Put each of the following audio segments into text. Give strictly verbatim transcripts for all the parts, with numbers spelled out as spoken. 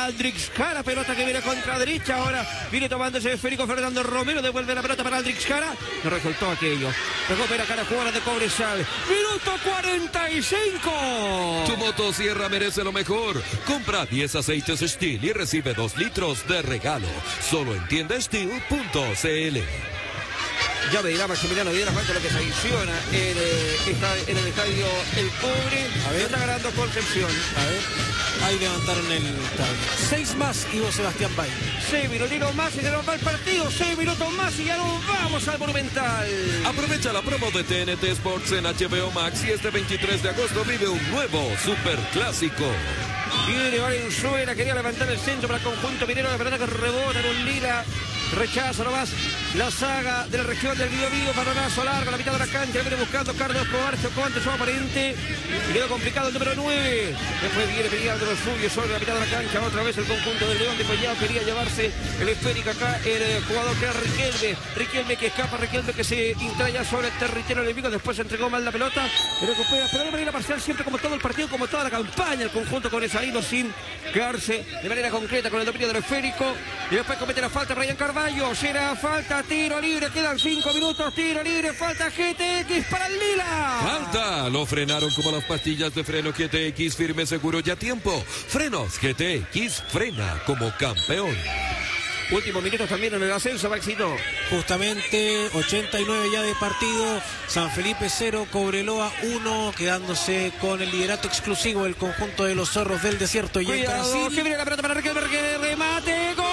Aldrich Jara, pelota que viene contra derecha, ahora viene tomando ese esférico Fernando Romero, devuelve la pelota para Aldrich Jara, no resultó aquello, recupera cara jugada de Cobresal, minuto cuarenta y cinco. Tu motosierra merece lo mejor, compra diez aceites Steel y recibe dos litros de regalo, solo en tienda steel punto c l. Ya me dirá Maximiliano Videla cuánto lo que se adiciona en, eh, está en el estadio El Cobre. A ver, está ganando Concepción. A ver, ahí levantaron el estadio. Seis más, Ivo Sebastián Bay. Seis minutitos más y se nos va el partido. Seis minutos más y ya nos vamos al Monumental. Aprovecha la promo de T N T Sports en H B O Max y este veintitrés de agosto vive un nuevo superclásico. Viene Valenzuela, quería levantar el centro para el conjunto minero, la pelota que rebota en un lila. Rechaza nomás la saga de la región del Biobío, balonazo largo a la mitad de la cancha, viene buscando Carlos Escobar, chocó ante su aparente y quedó complicado el número nueve. Después viene peleando los suyos sobre la mitad de la cancha, otra vez el conjunto del León de Collado quería llevarse el esférico acá, el jugador que era Riquelme, Riquelme que escapa, Riquelme que se instala ya sobre el territorio enemigo, después se entregó mal la pelota, recupera, pero de manera parcial siempre como todo el partido, como toda la campaña, el conjunto con esa hilo sin quedarse de manera concreta con el dominio del esférico y después comete la falta Ryan Carvalho. Será falta, tiro libre, quedan cinco minutos, tiro libre, falta G T X para el Lila. Falta, lo frenaron como las pastillas de freno G T X, firme, seguro y a tiempo. Frenos G T X, frena como campeón. Últimos minutos también en el ascenso, Maxito. Justamente ochenta y nueve ya de partido, San Felipe cero, Cobreloa uno, quedándose con el liderato exclusivo del conjunto de los zorros del desierto. Y cuidado, en Brasil, que viene la pelota para Riquelme, Riquelme, remate, gol.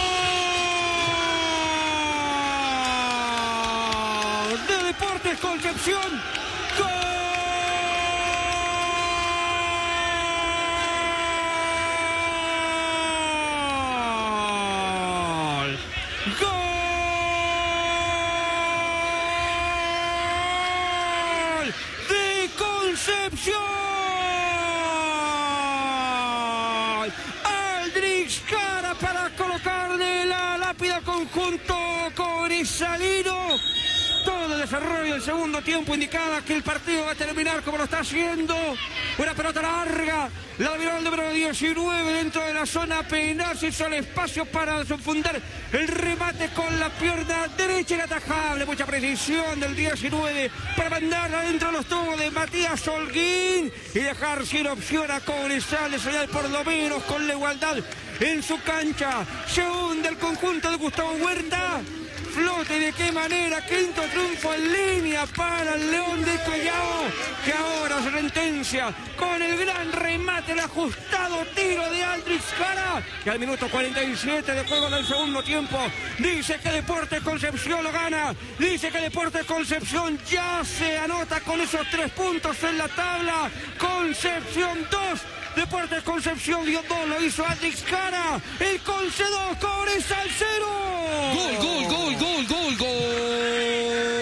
De Deportes Concepción, gol, gol de Concepción, Aldrich Jara para colocarle la lápida al conjunto cobresalino. Todo el desarrollo del segundo tiempo indicaba que el partido va a terminar como lo está haciendo. Una pelota larga, la dominó el número diecinueve dentro de la zona penal. Se hizo el espacio para fundar el remate con la pierna derecha inatajable. Mucha precisión del diecinueve para mandarla dentro de los tubos de Matías Holguín y dejar sin opción a Cobresal de señal por lo menos con la igualdad en su cancha. Se hunde el conjunto de Gustavo Huerta. Flote, de qué manera, quinto triunfo en línea para el León de Collao, que ahora se sentencia con el gran remate, el ajustado tiro de Aldrich Jara, que al minuto cuarenta y siete de juego del segundo tiempo dice que Deportes Concepción lo gana, dice que Deportes Concepción ya se anota con esos tres puntos en la tabla. Concepción dos, Deportes Concepción dio dos, lo hizo Aldrich Jara, el Conce dos, Cobresal cero. Gol, gol, gol, gol, gol, gol.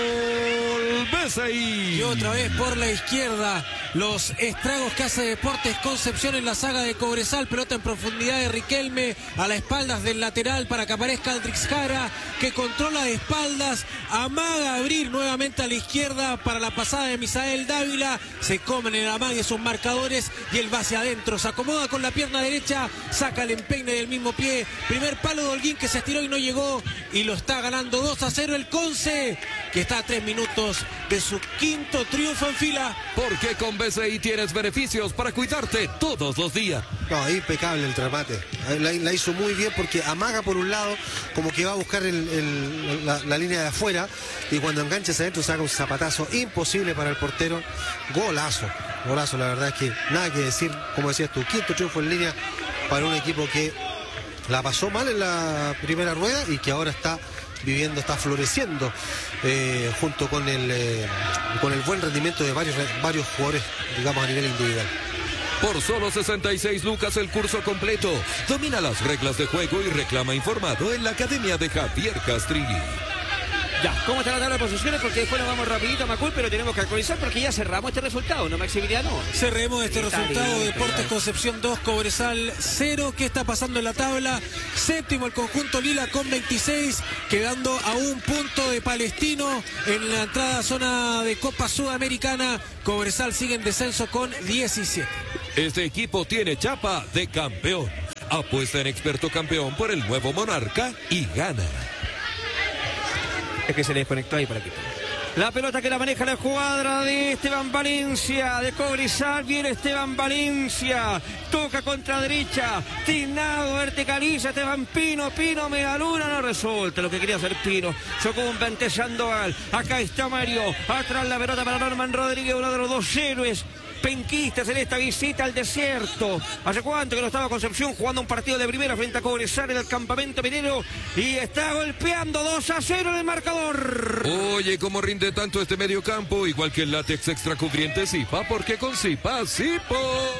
B C I. Y otra vez por la izquierda, los estragos que hace Deportes Concepción en la saga de Cobresal. Pelota en profundidad de Riquelme a las espaldas del lateral para que aparezca Aldrich Jara, que controla de espaldas, amaga abrir nuevamente a la izquierda para la pasada de Misael Dávila. Se comen el amague sus marcadores y él va hacia adentro, se acomoda con la pierna derecha, saca el empeine del mismo pie. Primer palo de Holguín que se estiró y no llegó, y lo está ganando dos a cero el Conce, que está a tres minutos de su quinto triunfo en fila. Porque con B C I tienes beneficios para cuidarte todos los días. No, impecable el remate. La, la hizo muy bien porque amaga por un lado, como que va a buscar el, el, la, la línea de afuera, y cuando engancha hacia adentro saca un zapatazo imposible para el portero. Golazo, golazo, la verdad es que nada que decir. Como decías tú, quinto triunfo en línea para un equipo que la pasó mal en la primera rueda y que ahora está viviendo, está floreciendo eh, junto con el eh, con el buen rendimiento de varios, varios jugadores, digamos, a nivel individual. Por solo sesenta y seis lucas el curso completo. Domina las reglas de juego y reclama informado en la Academia de Javier Castrilli. Ya, ¿cómo está la tabla de posiciones? Porque después nos vamos rapidito a Macul, pero tenemos que actualizar porque ya cerramos este resultado, ¿no, Maximiliano? Cerremos este Está resultado. bien, Deportes claro. Concepción dos, Cobresal cero. ¿Qué está pasando en la tabla? Séptimo el conjunto Lila con veintiséis, quedando a un punto de Palestino en la entrada a zona de Copa Sudamericana. Cobresal sigue en descenso con diecisiete. Este equipo tiene chapa de campeón. Apuesta en experto campeón por el nuevo Monarca y gana. Es que se le desconectó ahí para que... La pelota que la maneja la escuadra de Esteban Valencia, de Cobresal, viene Esteban Valencia, toca contra derecha, Tignado, verticaliza Esteban Pino, Pino, Megaluna, no resulta lo que quería hacer Pino, sucumbe ante Sandoval, acá está Mario, atrás la pelota para Norman Rodríguez, uno de los dos héroes penquistas en esta visita al desierto. ¿Hace cuánto que no estaba Concepción jugando un partido de primera frente a Cobresal en el campamento minero? Y está golpeando dos a cero en el marcador. Oye, ¿cómo rinde tanto este medio campo? Igual que el látex extra cubriente Zipa, porque con Zipa, Zipo.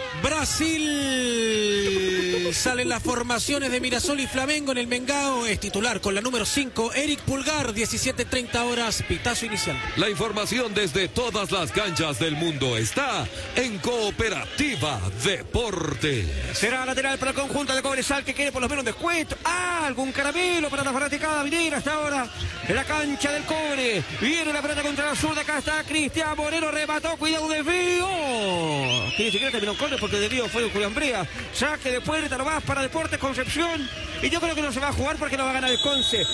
Brasil. Salen las formaciones de Mirasol y Flamengo en el Mengao. Es titular con la número cinco, Eric Pulgar, diecisiete treinta horas, pitazo inicial. La información desde todas las canchas del mundo está en Cooperativa Deportes. Será lateral para el conjunto de Cobresal que quiere por lo menos un descuento. Ah, algún caramelo para la fanaticada minera hasta ahora en la cancha del Cobre. Viene la pelota contra la zurda. Acá está Cristian Moreno. Remató. Cuidado, desvío. Que ni siquiera terminó con porque el desvío fue de Julián Brea. Saque de puerta nomás para Deportes Concepción. Y yo creo que no se va a jugar porque no va a ganar el Conce.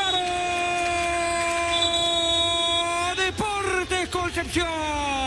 ¡Ganó! Deportes Concepción.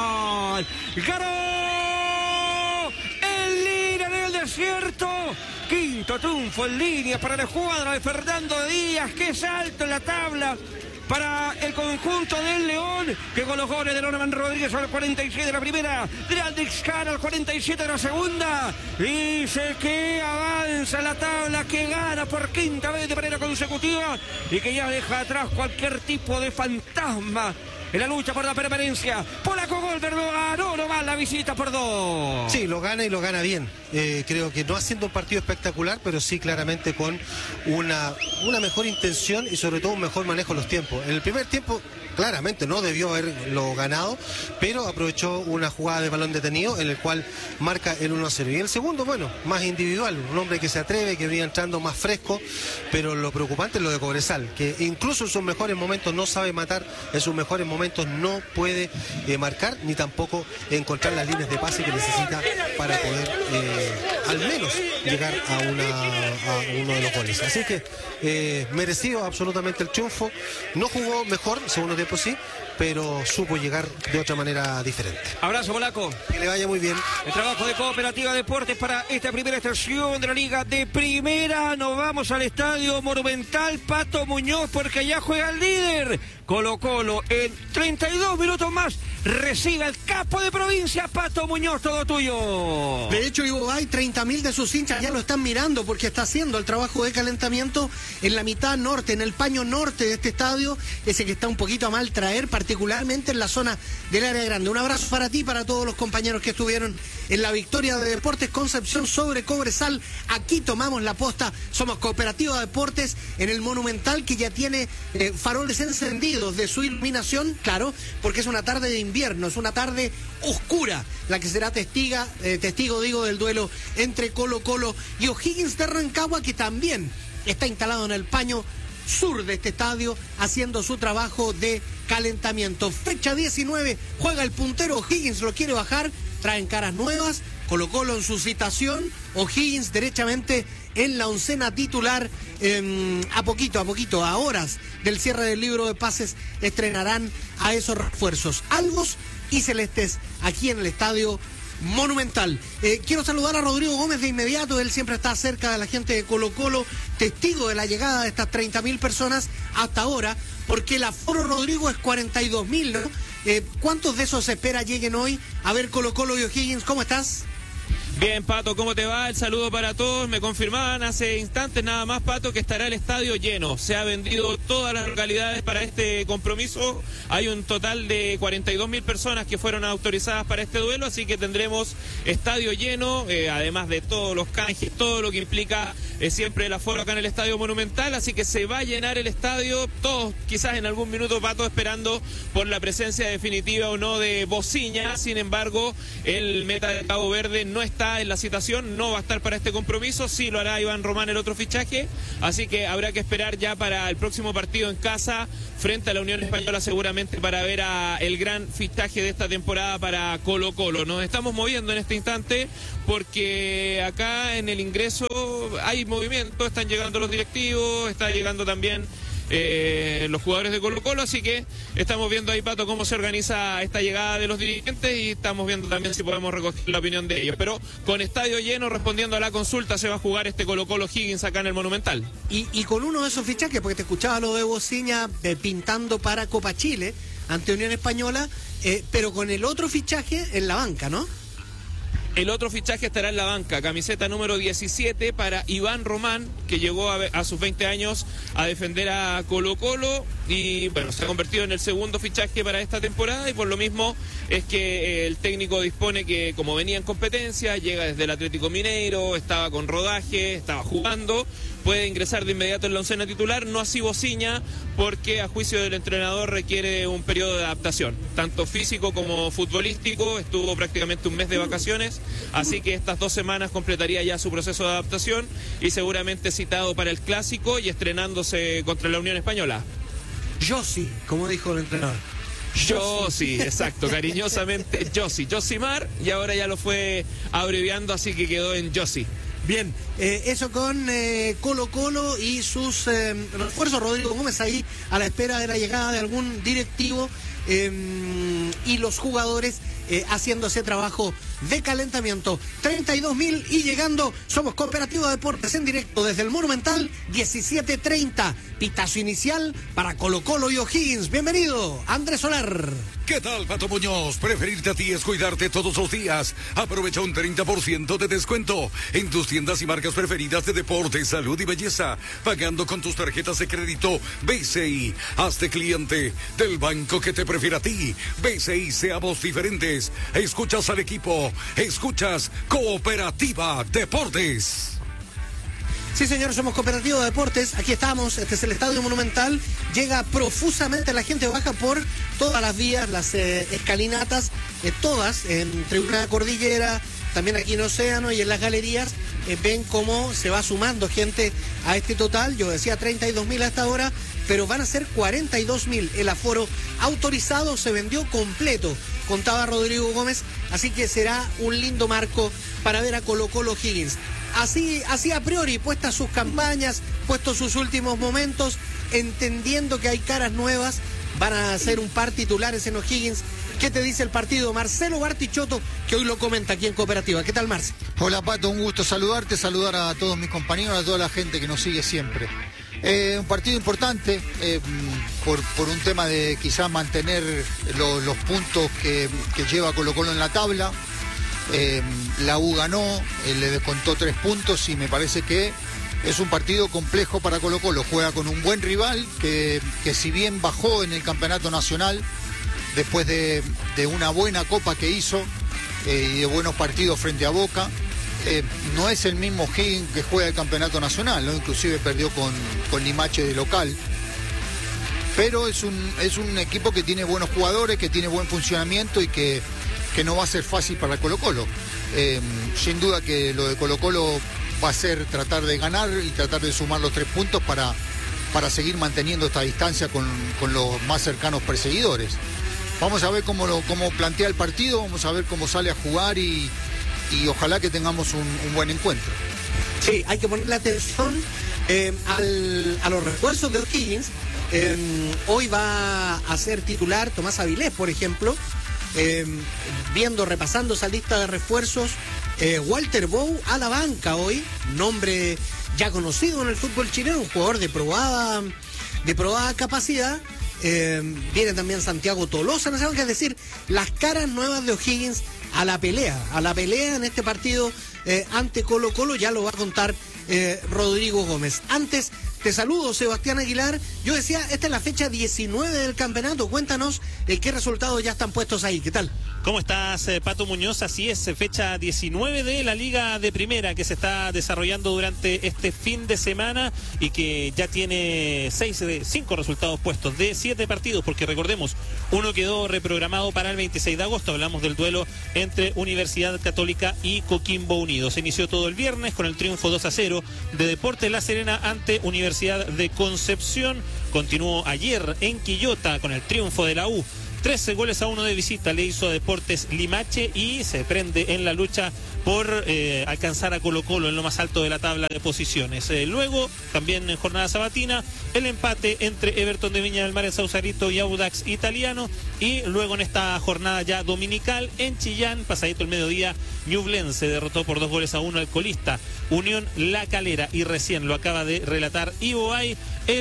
Ganó en línea en el desierto. Quinto triunfo en línea para la escuadra de Fernando Díaz. Qué salto en la tabla para el conjunto del León, que con los goles de Norman Rodríguez al cuarenta y siete de la primera, de Aldrich Cara al cuarenta y siete de la segunda. Dice que avanza en la tabla, que gana por quinta vez de manera consecutiva y que ya deja atrás cualquier tipo de fantasma en la lucha por la permanencia. Polaco Golder lo ganó nomás la visita por dos. Sí, lo gana y lo gana bien. Eh, creo que no haciendo un partido espectacular, pero sí claramente con una, una mejor intención y sobre todo un mejor manejo de los tiempos. En el primer tiempo claramente no debió haberlo ganado, pero aprovechó una jugada de balón detenido en el cual marca el uno a cero. Y el segundo, bueno, más individual, un hombre que se atreve, que venía entrando más fresco, pero lo preocupante es lo de Cobresal, que incluso en sus mejores momentos no sabe matar, en sus mejores momentos no puede eh, marcar, ni tampoco encontrar las líneas de pase que necesita para poder eh, al menos llegar a, una, a uno de los goles. Así que eh, merecido absolutamente el triunfo. No jugó mejor, segundo tiempo sí, pero supo llegar de otra manera diferente. Abrazo, Polaco. Que le vaya muy bien. El trabajo de Cooperativa Deportes para esta primera estación de la Liga de Primera. Nos vamos al Estadio Monumental Pato Muñoz porque allá juega el líder. Colo Colo en treinta y dos minutos más recibe al capo de provincia, Pato Muñoz, todo tuyo. De hecho, Ivo, hay treinta mil de sus hinchas ya lo están mirando porque está haciendo el trabajo de calentamiento en la mitad norte, en el paño norte de este estadio, ese que está un poquito a mal traer, particularmente en la zona del área grande. Un abrazo para ti, para todos los compañeros que estuvieron en la victoria de Deportes Concepción sobre Cobresal. Aquí tomamos la posta, somos Cooperativa Deportes en el Monumental, que ya tiene eh, faroles encendidos de su iluminación, claro, porque es una tarde de invierno, es una tarde oscura la que será testiga, eh, testigo digo del duelo entre Colo Colo y O'Higgins de Rancagua, que también está instalado en el paño sur de este estadio haciendo su trabajo de calentamiento. Fecha diecinueve, juega el puntero, O'Higgins lo quiere bajar, traen caras nuevas, Colo Colo en su citación, O'Higgins derechamente en la oncena titular. Eh, a poquito, a poquito, a horas del cierre del libro de pases, estrenarán a esos refuerzos albos y celestes aquí en el Estadio Monumental. Eh, quiero saludar a Rodrigo Gómez de inmediato, él siempre está cerca de la gente de Colo Colo, testigo de la llegada de estas treinta mil personas hasta ahora, porque el aforo, Rodrigo, es cuarenta y dos mil, ¿no? Eh, ¿Cuántos de esos se espera lleguen hoy a ver Colo Colo y O'Higgins? ¿Cómo estás? Bien, Pato, ¿cómo te va? El saludo para todos. Me confirmaban hace instantes nada más, Pato, que estará el estadio lleno. Se ha vendido todas las localidades para este compromiso. Hay un total de cuarenta y dos mil personas que fueron autorizadas para este duelo, así que tendremos estadio lleno, eh, además de todos los canjes, todo lo que implica eh, siempre el aforo acá en el Estadio Monumental, así que se va a llenar el estadio. Todos quizás en algún minuto, Pato, esperando por la presencia definitiva o no de Bociña. Sin embargo, el meta de Cabo Verde no está está en la citación, no va a estar para este compromiso, sí lo hará Iván Román, el otro fichaje, así que habrá que esperar ya para el próximo partido en casa frente a la Unión Española seguramente para ver a el gran fichaje de esta temporada para Colo Colo. Nos estamos moviendo en este instante porque acá en el ingreso hay movimiento, están llegando los directivos, está llegando también Eh, los jugadores de Colo Colo, así que estamos viendo ahí, Pato, cómo se organiza esta llegada de los dirigentes y estamos viendo también si podemos recoger la opinión de ellos, pero con estadio lleno, respondiendo a la consulta, se va a jugar este Colo Colo Higgins acá en el Monumental. Y, y con uno de esos fichajes, porque te escuchaba lo de Bociña eh, pintando para Copa Chile ante Unión Española, eh, pero con el otro fichaje en la banca, ¿no? El otro fichaje estará en la banca, camiseta número diecisiete para Iván Román, que llegó a, a sus veinte años a defender a Colo Colo y bueno, se ha convertido en el segundo fichaje para esta temporada y por lo mismo es que el técnico dispone que como venía en competencia, llega desde el Atlético Mineiro, estaba con rodaje, estaba jugando, puede ingresar de inmediato en la oncena titular, no así Bociña, porque a juicio del entrenador requiere un periodo de adaptación, tanto físico como futbolístico, estuvo prácticamente un mes de vacaciones, así que estas dos semanas completaría ya su proceso de adaptación y seguramente citado para el Clásico y estrenándose contra la Unión Española. Yossi, como dijo el entrenador. Yossi, exacto, cariñosamente Yossi, Yosimar, y ahora ya lo fue abreviando, así que quedó en Yossi. Bien, eh, eso con eh, Colo Colo y sus eh, refuerzos. Rodrigo Gómez ahí a la espera de la llegada de algún directivo eh, y los jugadores eh, haciendo ese trabajo de calentamiento. treinta y dos mil y llegando, somos Cooperativa de Deportes en directo desde el Monumental, diecisiete treinta, pitazo inicial para Colo Colo y O'Higgins. Bienvenido, Andrés Solar. ¿Qué tal, Pato Muñoz? Preferirte a ti es cuidarte todos los días. Aprovecha un treinta por ciento de descuento en tus tiendas y marcas preferidas de deporte, salud y belleza, pagando con tus tarjetas de crédito B C I. Hazte cliente del banco que te prefiere a ti. B C I, seamos diferentes. Escuchas al equipo, escuchas Cooperativa Deportes. Sí, señor, somos Cooperativa de Deportes. Aquí estamos, este es el Estadio Monumental. Llega profusamente la gente, baja por todas las vías, las eh, escalinatas, eh, todas, entre una cordillera, también aquí en Océano y en las galerías. Eh, ven cómo se va sumando gente a este total. Yo decía treinta y dos mil a esta hora, pero van a ser cuarenta y dos mil. El aforo autorizado se vendió completo, contaba Rodrigo Gómez, así que será un lindo marco para ver a Colo Colo Higgins. Así, así a priori, puestas sus campañas, puestos sus últimos momentos, entendiendo que hay caras nuevas, van a ser un par titulares en O'Higgins. ¿Qué te dice el partido? Marcelo Bartichotto, que hoy lo comenta aquí en Cooperativa. ¿Qué tal, Marce? Hola, Pato, un gusto saludarte, saludar a todos mis compañeros, a toda la gente que nos sigue siempre. Eh, un partido importante eh, por, por un tema de quizás mantener lo, los puntos que, que lleva Colo Colo en la tabla. Eh, la U ganó, eh, le descontó tres puntos y me parece que es un partido complejo para Colo Colo. Juega con un buen rival que, que si bien bajó en el campeonato nacional después de, de una buena copa que hizo eh, y de buenos partidos frente a Boca, eh, no es el mismo Higgins que juega el campeonato nacional, ¿no? Inclusive perdió con, con Limache de local. Pero es un, es un equipo que tiene buenos jugadores, que tiene buen funcionamiento y que que no va a ser fácil para Colo Colo. Eh, sin duda que lo de Colo Colo va a ser tratar de ganar y tratar de sumar los tres puntos para, para seguir manteniendo esta distancia con, con los más cercanos perseguidores. Vamos a ver cómo, lo, cómo plantea el partido, vamos a ver cómo sale a jugar y, y ojalá que tengamos un, un buen encuentro. Sí, hay que ponerle atención eh, al, a los refuerzos de O'Higgins. Eh, hoy va a ser titular Tomás Avilés, por ejemplo. Eh, viendo, repasando esa lista de refuerzos, eh, Walter Bou a la banca hoy, nombre ya conocido en el fútbol chileno, un jugador de probada, de probada capacidad. Eh, viene también Santiago Tolosa en esa banca, es decir, las caras nuevas de O'Higgins a la pelea, a la pelea en este partido eh, ante Colo Colo, ya lo va a contar eh, Rodrigo Gómez. Antes Te saludo, Sebastián Aguilar. Yo decía, esta es la fecha diecinueve del campeonato. Cuéntanos eh, qué resultados ya están puestos ahí. ¿Qué tal? ¿Cómo estás, eh, Pato Muñoz? Así es, fecha diecinueve de la Liga de Primera que se está desarrollando durante este fin de semana y que ya tiene seis de cinco resultados puestos de siete partidos, porque recordemos, uno quedó reprogramado para el veintiséis de agosto. Hablamos del duelo entre Universidad Católica y Coquimbo Unido. Se inició todo el viernes con el triunfo dos a cero de Deportes La Serena ante Universidad de Concepción. Continuó ayer en Quillota con el triunfo de la U. trece goles a uno de visita le hizo a Deportes Limache y se prende en la lucha por eh, alcanzar a Colo Colo en lo más alto de la tabla de posiciones. Eh, luego, también en jornada sabatina, el empate entre Everton de Viña del Mar en Sausalito y Audax Italiano. Y luego en esta jornada ya dominical, en Chillán, pasadito el mediodía, Ñublense derrotó por dos goles a uno al colista Unión La Calera. Y recién lo acaba de relatar Ivo Ay,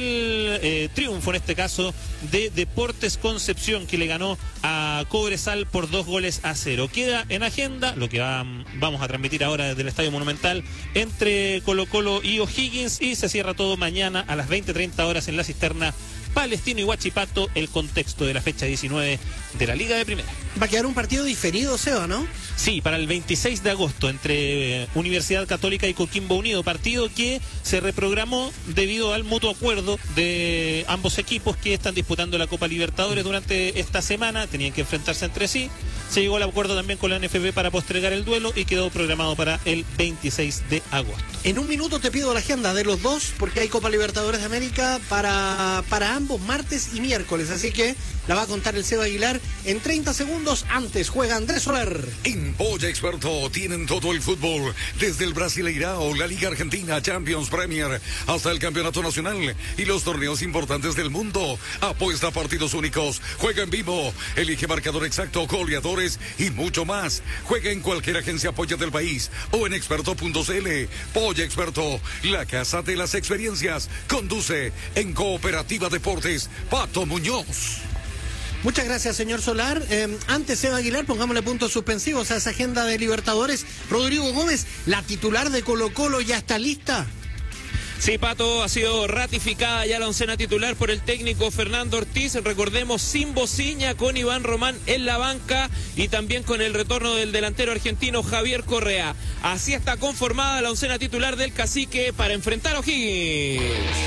el eh, triunfo en este caso de Deportes Concepción, que le ganó a Cobresal por dos goles a cero. Queda en agenda lo que va, vamos a transmitir ahora desde el Estadio Monumental entre Colo Colo y O'Higgins, y se cierra todo mañana a las veinte treinta horas en la cisterna Palestino y Huachipato, el contexto de la fecha diecinueve de la Liga de Primera. Va a quedar un partido diferido, Seba, ¿no? Sí, para el veintiséis de agosto entre eh, Universidad Católica y Coquimbo Unido, partido que se reprogramó debido al mutuo acuerdo de ambos equipos que están disputando la Copa Libertadores durante esta semana. Tenían que enfrentarse entre sí. Se llegó al acuerdo también con la N F B para postergar el duelo y quedó programado para el veintiséis de agosto. En un minuto te pido la agenda de los dos, porque hay Copa Libertadores de América para, para ambos, martes y miércoles, así que la va a contar el Seba Aguilar en treinta segundos. Antes juega Andrés Soler. En Polla Experto tienen todo el fútbol, desde el Brasileirao, la Liga Argentina, Champions, Premier, hasta el Campeonato Nacional y los torneos importantes del mundo. Apuesta a partidos únicos, juega en vivo, elige marcador exacto, goleadores y mucho más. Juega en cualquier agencia Polla del país o en experto punto c l. Polla Experto, la casa de las experiencias. Conduce en Cooperativa Deportes Pato Muñoz. Muchas gracias, señor Solar. Eh, antes, Seba Aguilar, pongámosle puntos suspensivos a esa agenda de Libertadores. Rodrigo Gómez, la titular de Colo Colo, ya está lista. Sí, Pato, ha sido ratificada ya la oncena titular por el técnico Fernando Ortiz. Recordemos, sin Bociña, con Iván Román en la banca y también con el retorno del delantero argentino Javier Correa. Así está conformada la oncena titular del Cacique para enfrentar a O'Higgins.